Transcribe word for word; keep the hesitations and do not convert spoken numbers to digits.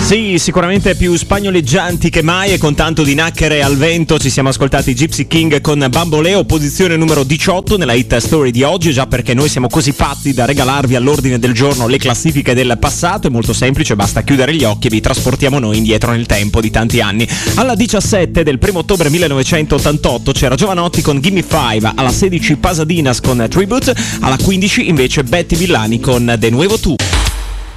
Sì, sicuramente più spagnoleggianti che mai e con tanto di nacchere al vento ci siamo ascoltati Gypsy King con Bamboleo, posizione numero diciotto nella hit story di oggi, già perché noi siamo così pazzi da regalarvi all'ordine del giorno le classifiche del passato. È molto semplice, basta chiudere gli occhi e vi trasportiamo noi indietro nel tempo di tanti anni. Alla diciassette del primo ottobre millenovecentottantotto c'era Giovanotti con Gimme Five, alla sedici Pasadinas con Tribute, alla quindici invece Betty Villani con De Nuevo Tu.